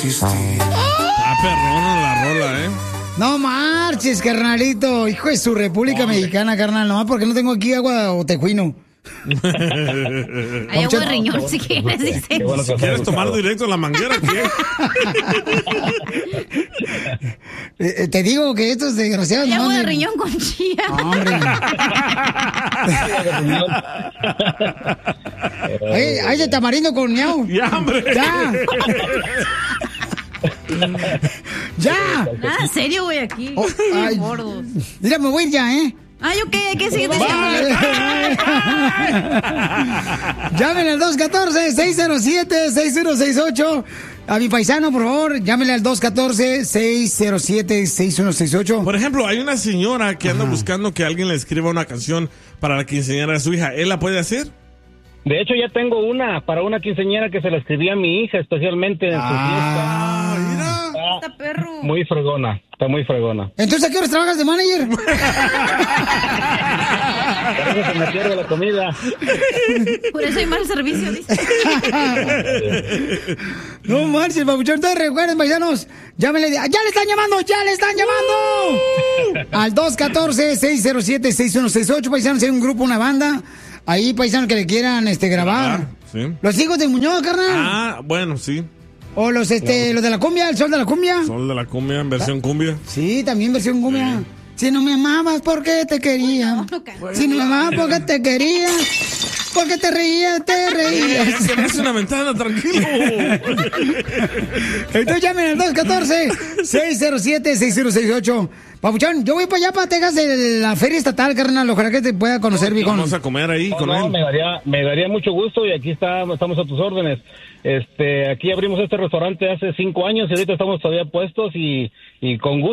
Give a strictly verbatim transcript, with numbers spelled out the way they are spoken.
Está perrona la rola, ¿eh? No marches, carnalito. Hijo de su República Hombre. Mexicana, carnal. Nomás porque no tengo aquí agua o tejuino. Hay agua de riñón si quieres, dice. Bueno, si quieres tomar directo la manguera, ¿qué? eh, te digo que estos desgraciados... Hay no agua de me... riñón con chía. Hombre. Hay, hay de tamarindo con ñau. Ya, hombre. Ya. ¡Ya! Nada, en serio, güey, aquí. Oh, ay, gordos. Mira, me voy a ir ya, ¿eh? Ay, ok, hay que seguir diciendo. Llámenle al dos uno cuatro, seis cero siete, seis uno seis ocho. A mi paisano, por favor, llámenle al dos uno cuatro, seis cero siete, seis uno seis ocho. Por ejemplo, hay una señora que anda Ajá. buscando que alguien le escriba una canción para la quinceañera de su hija. ¿Él la puede hacer? De hecho, ya tengo una para una quinceañera que se la escribí a mi hija, especialmente en su Ah, fiesta. mira. Está perro. Muy fregona, está muy fregona. Entonces, ¿a qué horas trabajas de manager? Por eso se me pierde la comida. Por eso hay mal servicio, dice. No marches, papuchón. Entonces, recuerden, paisanos, llámenle. ¡Ya le están llamando! ¡Ya le están llamando! Al dos uno cuatro, seis cero siete, seis uno seis ocho, paisanos. Hay un grupo, una banda. Ahí, paisanos, que le quieran este, grabar. Sí. Los hijos de Muñoz, carnal. Ah, bueno, sí. O los, este, Claro. los de la cumbia, el sol de la cumbia. Sol de la cumbia, en versión cumbia. Sí, también versión cumbia. Sí. Si no me amabas, ¿por qué te quería? No, no cantes. Si no me amabas, ¿por qué te quería? Porque te reías, te reías. Se me hace una ventana, tranquilo. Entonces llamen al dos uno cuatro, seis cero siete, seis uno seis ocho. Papuchón, yo voy para allá, para Texas, de la feria estatal, carnal. Ojalá que te pueda conocer, viejón. Vamos a comer ahí No, con no, él. me daría, me daría mucho gusto y aquí está, estamos a tus órdenes. Este, aquí abrimos este restaurante hace cinco años y ahorita estamos todavía puestos y, y con gusto.